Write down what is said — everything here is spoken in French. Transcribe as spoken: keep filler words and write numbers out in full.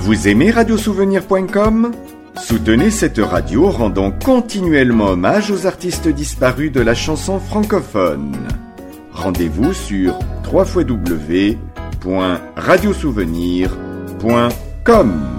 Vous aimez radiosouvenir point com ? Soutenez cette radio rendant continuellement hommage aux artistes disparus de la chanson francophone. Rendez-vous sur w w w point radiosouvenir point com.